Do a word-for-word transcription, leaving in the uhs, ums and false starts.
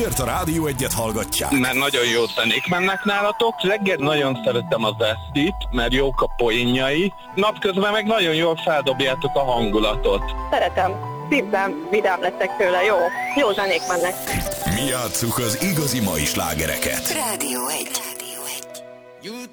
Miért a Rádió Egyet hallgatják? Mert nagyon jó zenék mennek nálatok. Reggel nagyon szeretem az esztit, mert jók a poénjai. Napközben meg nagyon jól feldobjátok a hangulatot. Szeretem. Szívben vidám lettek tőle. Jó. Jó zenék mennek. Mi játsszuk az igazi mai slágereket. Rádió egy.